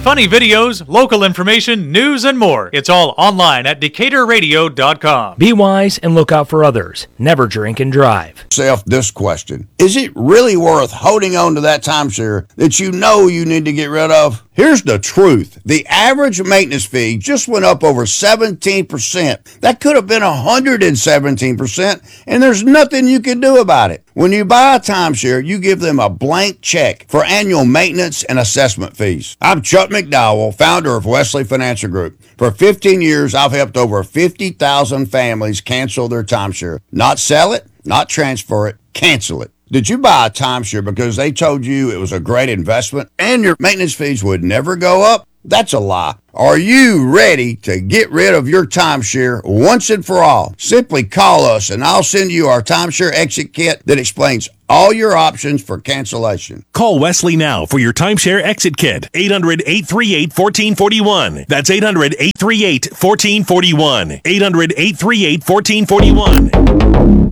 funny videos, local information, news, and more. It's all online at DecaturRadio.com. Be wise and look out for others. Never drink and drive. Self this question. Is it really worth holding on to that timeshare that you know you need to get rid of? Here's the truth. The average maintenance fee just went up over 17%. That could have been 117%, and there's nothing you can do about it. When you buy a timeshare, you give them a blank check for annual maintenance and assessment fees. I'm Chuck McDowell, founder of Wesley Financial Group. For 15 years, I've helped over 50,000 families cancel their timeshare. Not sell it, not transfer it, cancel it. Did you buy a timeshare because they told you it was a great investment and your maintenance fees would never go up? That's a lie. Are you ready to get rid of your timeshare once and for all? Simply call us and I'll send you our timeshare exit kit that explains all your options for cancellation. Call Wesley now for your timeshare exit kit. 800-838-1441. That's 800-838-1441. 800-838-1441.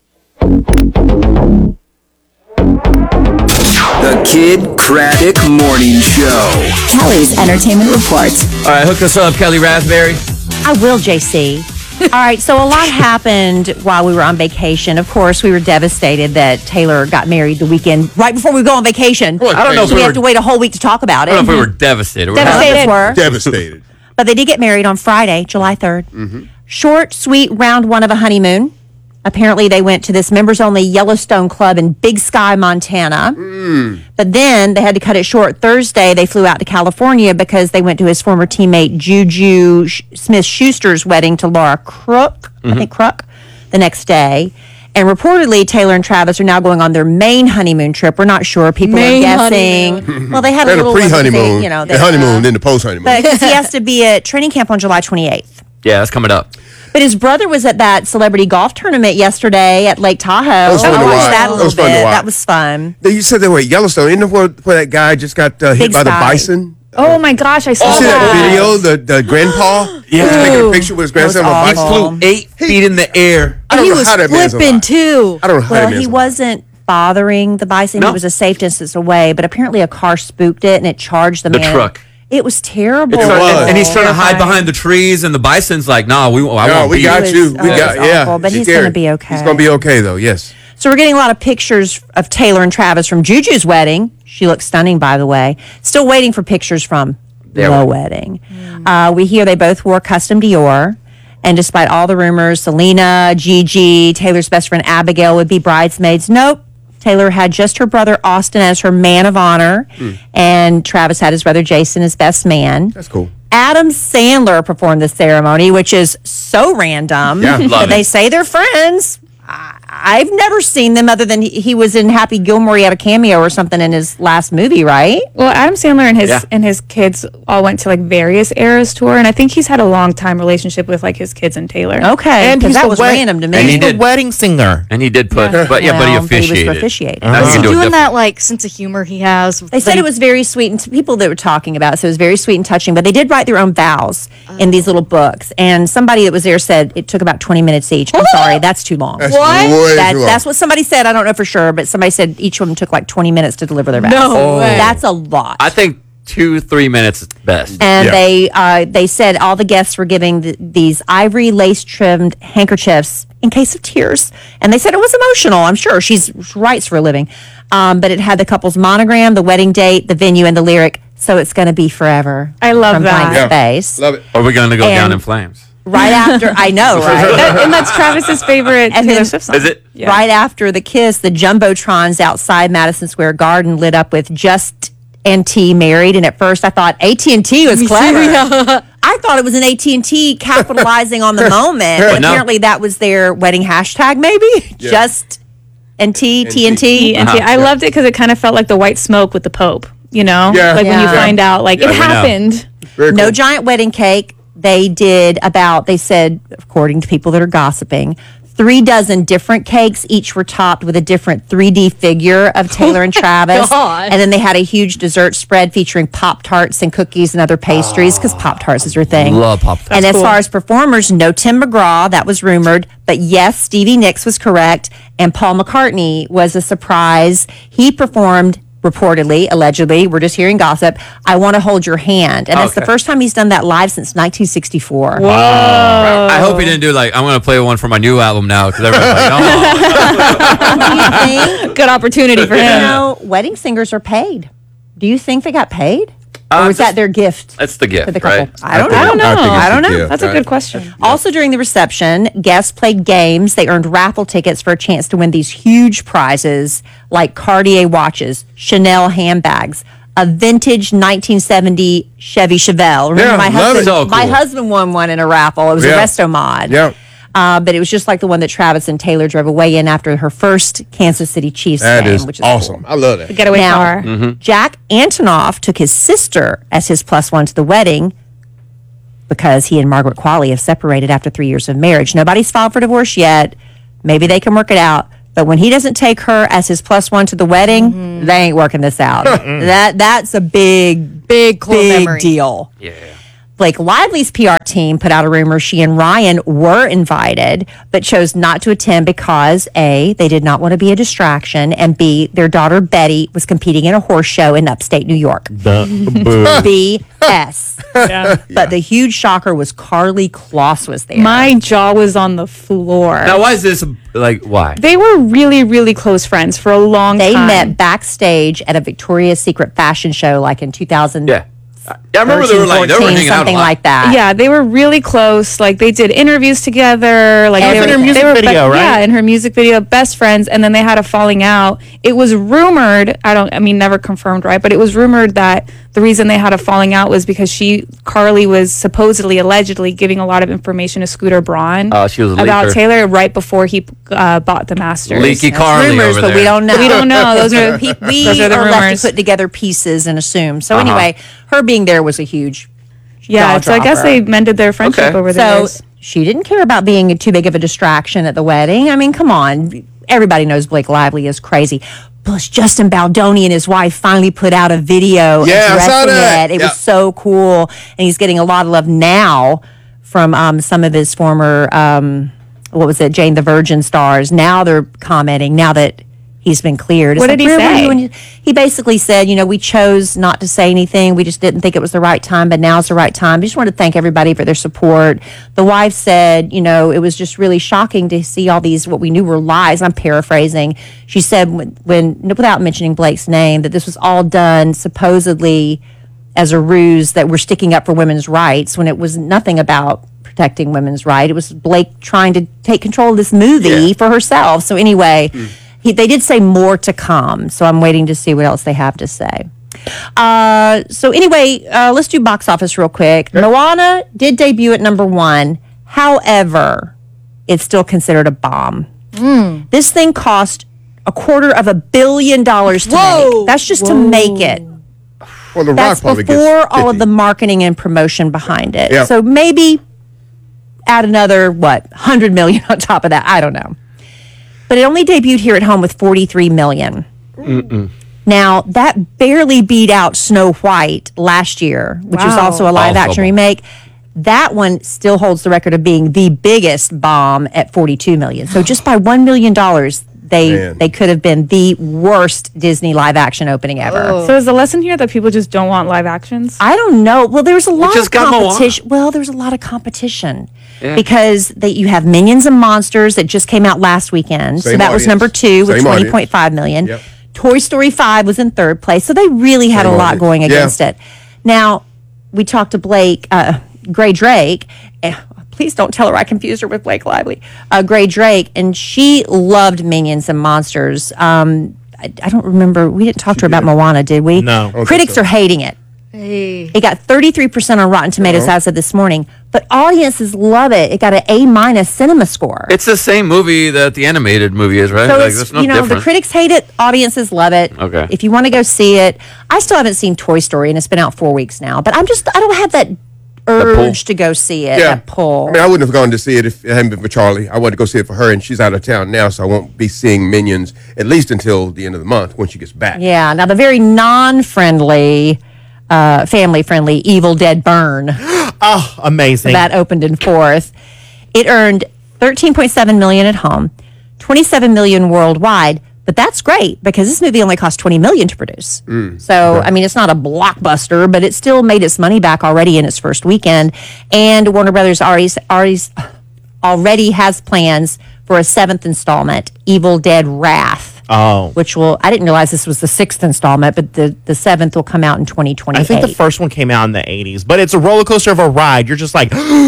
The Kid Craddock Morning Show. Kelly's Entertainment Report. All right, hook us up, Kelly Raspberry. I will, JC. All right, so a lot happened while we were on vacation. Of course, we were devastated that Taylor got married the weekend right before we go on vacation. I don't know if so we we have to wait a whole week to talk about it. I don't know if we were devastated. Devastated. But they did get married on Friday, July 3rd. Mm-hmm. Short, sweet, round one of a honeymoon. Apparently, they went to this members-only Yellowstone Club in Big Sky, Montana. But then they had to cut it short. Thursday, they flew out to California because they went to his former teammate Juju Smith-Schuster's wedding to Laura Crook, I think Crook, the next day. And reportedly, Taylor and Travis are now going on their main honeymoon trip. We're not sure. People are guessing. Well, they had a little pre-honeymoon, the honeymoon, then the post-honeymoon. But he has to be at training camp on July 28th. Yeah, that's coming up. But his brother was at that celebrity golf tournament yesterday at Lake Tahoe. I watched that a little bit. That was fun. You said they were at Yellowstone. Isn't where that guy just got hit by the bison? Oh my gosh, I saw that. You see that video? The grandpa? Yeah. He was taking a picture with his grandson on a bison. Flew 8 feet in the air. I don't know how that man's alive. He was flipping too. I don't know how that man's he alive. wasn't bothering the bison. No. He was a safe distance away. But apparently a car spooked it and it charged the man. The truck. It was terrible. And he's trying to hide behind the trees, and the bison's like, "No, we got you. We got awful, but he's going to be okay. He's going to be okay, though. Yes. So we're getting a lot of pictures of Taylor and Travis from Juju's wedding. She looks stunning, by the way. Still waiting for pictures from the wedding. We hear they both wore custom Dior. And despite all the rumors, Selena, Gigi, Taylor's best friend Abigail would be bridesmaids. Nope. Taylor had just her brother Austin as her man of honor, and Travis had his brother Jason as best man. That's cool. Adam Sandler performed the ceremony, which is so random. Yeah, but they say they're friends. I've never seen them other than he was in Happy Gilmore. He had a cameo or something in his last movie, right? Well, Adam Sandler and his kids all went to like various Eras tour, and I think he's had a long time relationship with like his kids and Taylor. Okay, and that was random to me. And he's the wedding singer, and he did put, but he officiated. He was officiating. He's doing that like sense of humor he has. They said it was very sweet, and people that were talking about it said it was very sweet and touching. But they did write their own vows in these little books, and somebody that was there said it took about 20 minutes each. I'm sorry, that's too long. That's what somebody said. I don't know for sure, but somebody said each of them took like 20 minutes to deliver their vows. No way. That's a lot. I think 2-3 minutes is best. And they said all the guests were giving these ivory lace trimmed handkerchiefs in case of tears, and they said it was emotional. I'm sure she writes for a living, but it had the couple's monogram, the wedding date, the venue, and the lyric. So it's going to be forever. I love from that. Blank Space. Love it. Or we're going to go down in flames. Right after, I know, right? And that's Travis's favorite Taylor Swift song. Is it? Yeah. Right after the kiss, the jumbotrons outside Madison Square Garden lit up with "Just N.T. Married," and at first I thought AT&T was clever. I thought it was an AT&T capitalizing on the moment. But apparently that was their wedding hashtag, maybe? Yeah. Just N.T. TNT. I loved it because it kind of felt like the white smoke with the Pope, you know? Yeah. Like when you find out, like it happened. Very cool. No giant wedding cake. They said, according to people that are gossiping, 36 different cakes. Each were topped with a different 3D figure of Taylor and Travis. And then they had a huge dessert spread featuring Pop-Tarts and cookies and other pastries, because Pop-Tarts is your thing. Love Pop-Tarts. And as far as performers, no Tim McGraw. That was rumored. But yes, Stevie Nicks was correct. And Paul McCartney was a surprise. He performed reportedly, allegedly, we're just hearing gossip, I Want to Hold Your Hand. And that's the Okay. first time he's done that live since 1964. Whoa. I hope he didn't do like, I'm going to play one for my new album now because everyone's like, oh. Do you think, Good opportunity for you him. know, wedding singers are paid? Do you think they got paid? Or was that their gift? That's the gift, For the couple. right? I don't I don't know. know. think it's I don't a know. gift, That's a right? good question. Also, during the reception, guests played games. They earned raffle tickets for a chance to win these huge prizes like Cartier watches, Chanel handbags, a vintage 1970 Chevy Chevelle. Remember, Yeah, my love husband, it. So my cool. husband won one in a raffle. It was Yeah. a Resto Mod. Yeah. But it was just like the one that Travis and Taylor drove away in after her first Kansas City Chiefs That game, is which is awesome. cool. I love that. Getaway Now, car. Jack Antonoff took his sister as his plus one to the wedding because he and Margaret Qualley have separated after 3 years of marriage. Nobody's filed for divorce yet. Maybe they can work it out. But when he doesn't take her as his plus one to the wedding, they ain't working this out. That's a big cool memory. deal. Yeah. Blake Lively's PR team put out a rumor she and Ryan were invited, but chose not to attend because A, they did not want to be a distraction, and B, their daughter Betty was competing in a horse show in upstate New York. BS. But the huge shocker was Carly Kloss was there. My jaw was on the floor. Now, why is this, like, why? They were really, really close friends for a long They time. met backstage at a Victoria's Secret fashion show like in 2000. Yeah. I remember they were like, they were 14, hanging out a something lot. like that. Yeah, they were really close. Like they did interviews together. Like they Everything. were, In her music they were video, right? Yeah, in her music video, best friends. And then they had a falling out. It was rumored. I mean, never confirmed, right? But it was rumored that the reason they had a falling out was because Carly was supposedly, allegedly giving a lot of information to Scooter Braun She was a about leaker. Taylor right before he bought the Masters. Leaky That's Carly rumors, over but there. we don't know. We don't know. Those are We those are the are left rumors. to put together pieces and assume. So anyway, her being there was a huge Yeah, jaw so I guess dropper. they mended their friendship Okay. over the So years. she didn't care about being too big of a distraction at the wedding. I mean, come on. Everybody knows Blake Lively is crazy. Plus, Justin Baldoni and his wife finally put out a video Yeah, I saw addressing that. it. It Yeah. was so cool. And he's getting a lot of love now from some of his former, Jane the Virgin stars. Now they're commenting, now that he's been cleared. What It's did he like, where were say? you when you- He basically said, we chose not to say anything. We just didn't think it was the right time, but now's the right time. I just want to thank everybody for their support. The wife said, it was just really shocking to see all these, what we knew were lies. I'm paraphrasing. She said, when without mentioning Blake's name, that this was all done supposedly as a ruse that we're sticking up for women's rights when it was nothing about protecting women's rights. It was Blake trying to take control of this movie for herself. So anyway, they did say more to come. So I'm waiting to see what else they have to say. So anyway, let's do box office real quick. Moana did debut at number 1. However, it's still considered a bomb. This thing cost $250 million to make. That's just to make it. Well, the That's Rock probably before gets all of 50. the marketing and promotion behind it. Yeah. So maybe add another, 100 million on top of that. I don't know. But it only debuted here at home with 43 million. Now, that barely beat out Snow White last year, which was Wow. also a live Also action bomb. remake. That one still holds the record of being the biggest bomb at 42 million. So just by $1 million, Man. they could have been the worst Disney live action opening ever. So is the lesson here that people just don't want live actions? I don't know. Well, there was a lot of just got Moana. competition. Well, there was a lot of competition because you have Minions and Monsters that just came out last weekend. So Same that was audience. number 2 with Same audience. 20.5 million. Yep. Toy Story 5 was in third place. So they really had Same a lot audience. going Yeah. against it. Now, we talked to Blake, Gray Drake. Please don't tell her I confused her with Blake Lively. Gray Drake, and she loved Minions and Monsters. I don't remember. We didn't talk to her about Moana, did we? No. I don't Critics are hating it. It got 33% on Rotten Tomatoes as of this morning, but audiences love it. It got an A- cinema score. It's the same movie that the animated movie is, right? So Like, it's, there's no the difference. critics hate it, audiences love it. Okay. If you want to go see it, I still haven't seen Toy Story, and it's been out 4 weeks now, but I don't have that urge to go see it, that pull. I mean, I wouldn't have gone to see it if it hadn't been for Charlie. I wanted to go see it for her, and she's out of town now, so I won't be seeing Minions at least until the end of the month when she gets back. Yeah, now the very non-friendly, family-friendly Evil Dead Burn Oh, amazing. that opened in fourth. It earned 13.7 million at home, 27 million worldwide, But that's great because this movie only cost $20 million to produce. So, I mean, it's not a blockbuster, but it still made its money back already in its first weekend. And Warner Brothers already has plans for a 7th installment, Evil Dead Wrath. Which I didn't realize this was the 6th installment, but the 7th will come out in 2028. I think the first one came out in the 80s, but it's a roller coaster of a ride. You're just like,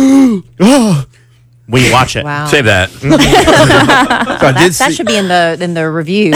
when you watch it. Wow. Save that. So I did That should be in the review.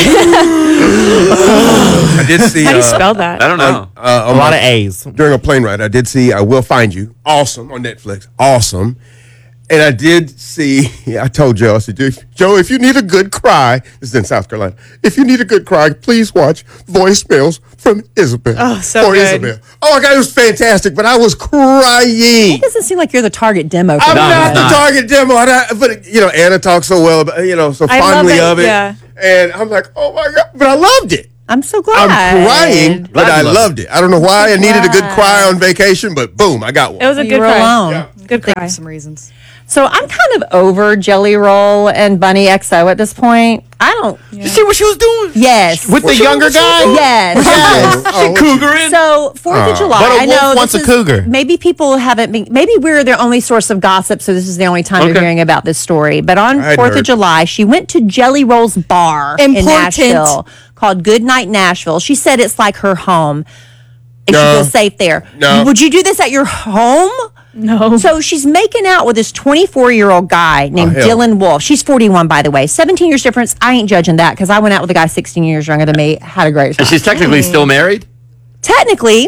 I did see. How do you spell that? I don't know. A lot of A's. During a plane ride, I did see I Will Find You. Awesome on Netflix. Awesome. And I did see, I told Joe, I said, Joe, if you need a good cry, this is in South Carolina, if you need a good cry, please watch Voicemails from Isabel. Oh, so or good. Isabel. Oh, my God, it was fantastic, but I was crying. It doesn't seem like you're the target demo for I'm that. not the target demo, but, Anna talks so well about, so I fondly love of it, it. yeah. And I'm like, oh, my God, but I loved it. I'm so glad. I'm crying, but Glad I you loved loved it. I don't know why I needed a good cry on vacation, but boom, I got one. It was a You good were cry. alone. Yeah. Good cry. some reasons. So I'm kind of over Jelly Roll and Bunny XO at this point. I don't. You see what she was doing? Yes. With the younger guy? Yes. Cougaring? So 4th of July. But a I know wolf wants this a cougar. Maybe people haven't been. Maybe we're their only source of gossip, so this is the only time you're Okay. hearing about this story. But on I had 4th of heard. July, she went to Jelly Roll's bar in Important. Nashville called Goodnight Nashville. She said it's like her home. And she No. feels safe there. No. Would you do this at your home? No. So she's making out with this 24-year-old guy named hell. Dylan Wolf. She's 41, by the way. 17 years difference. I ain't judging that because I went out with a guy 16 years younger than me. Had a great time. And she's technically still married? Technically.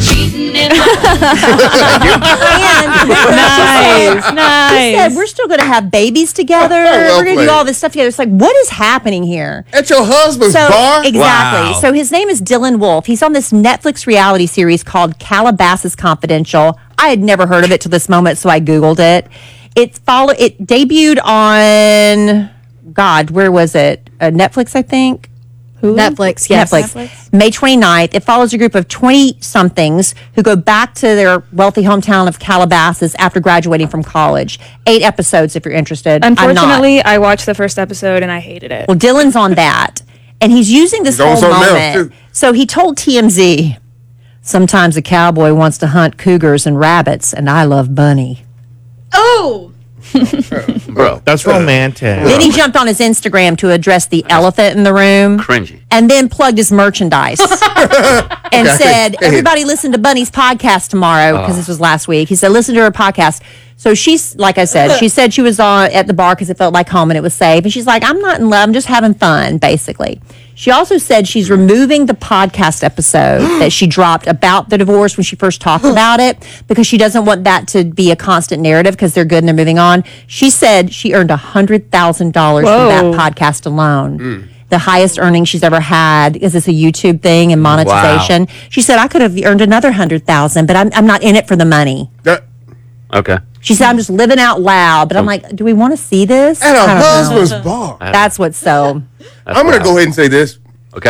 Nice. He said, we're still going to have babies together. Well we're going to do played. all this stuff together. It's like, what is happening here? At your husband's So bar? exactly. Wow. So his name is Dylan Wolf. He's on this Netflix reality series called Calabasas Confidential. I had never heard of it till this moment, so I googled it. It debuted on where was it? Netflix, I think. Netflix, yes. Netflix. May 29th. It follows a group of 20-somethings who go back to their wealthy hometown of Calabasas after graduating from college. 8 episodes if you're interested. I'm not. Unfortunately, I watched the first episode and I hated it. Well, Dylan's on that. And he's using this He's on whole something else, moment. too. So he told TMZ, sometimes a cowboy wants to hunt cougars and rabbits, and I love Bunny. Oh! Bro. That's romantic. Then he jumped on his Instagram to address the elephant in the room. Cringy. And then plugged his merchandise and said, everybody listen to Bunny's podcast tomorrow, because this was last week. He said, listen to her podcast. So she's, like I said, she said she was at the bar because it felt like home and it was safe. And she's like, I'm not in love. I'm just having fun, basically. She also said she's removing the podcast episode that she dropped about the divorce when she first talked about it because she doesn't want that to be a constant narrative because they're good and they're moving on. She said she earned $100,000 from that podcast alone. The highest earnings she's ever had. Is this a YouTube thing and monetization? Wow. She said, I could have earned another $100,000, but I'm not in it for the money. Okay. She said, I'm just living out loud. But I'm like, do we want to see this? At I a don't know. husband's bar. That's what's so. I'm going to go ahead and say this. Okay.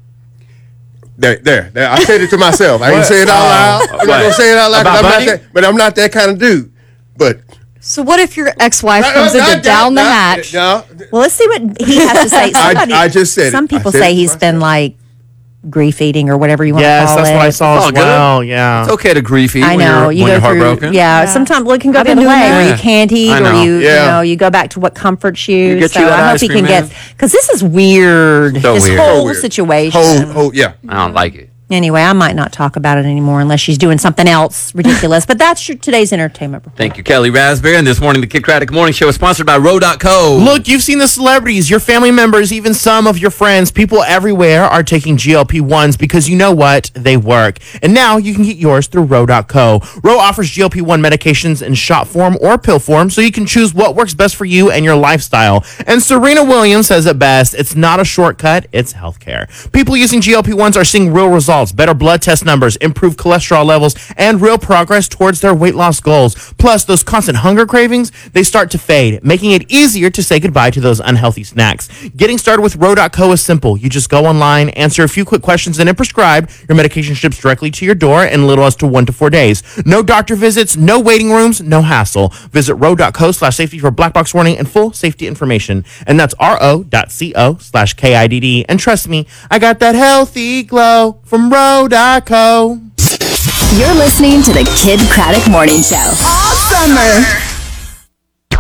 There. I said it to myself. I didn't say it out loud. I'm not going to say it out loud, 'cause About I'm not Bunny? but I'm not that kind of dude. But So what if your ex-wife comes in to down the hatch? No, Well, let's see what he has to say. I just said it. Some I people said say it he's myself. been like grief eating or whatever you want to Yes, call that's it. what I saw It's as all good. well. Yeah. It's okay to grief eat I know when you're go through. heartbroken. Yeah, sometimes it can go I've the been other doing way, that. where you can't eat, I or know. Yeah. you go back to what comforts you. You get so you that I hope ice he cream, can get man. because this is weird. So this weird. whole So weird. situation. yeah. I don't like it. Anyway, I might not talk about it anymore unless she's doing something else ridiculous. But that's today's entertainment report. Thank you, Kelly Raspberry. And this morning, the Kid Craddock Morning Show is sponsored by Row.co. Look, you've seen the celebrities, your family members, even some of your friends. People everywhere are taking GLP-1s because you know what? They work. And now you can get yours through Row.co. Row offers GLP-1 medications in shot form or pill form so you can choose what works best for you and your lifestyle. And Serena Williams says it best, it's not a shortcut, it's healthcare. People using GLP-1s are seeing real results results, better blood test numbers, improved cholesterol levels, and real progress towards their weight loss goals. Plus, those constant hunger cravings, they start to fade, making it easier to say goodbye to those unhealthy snacks. Getting started with Ro.co is simple. You just go online, answer a few quick questions, and then prescribe. Your medication ships directly to your door in little as to 1 to 4 days. No doctor visits, no waiting rooms, no hassle. Visit Ro.co/safety for black box warning and full safety information. And that's ro.co/KIDD. And trust me, I got that healthy glow from Ro.co. You're listening to the Kid Craddock Morning Show. All summer.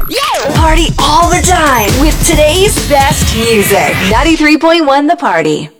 Party all the time with today's best music. 93.1 The Party.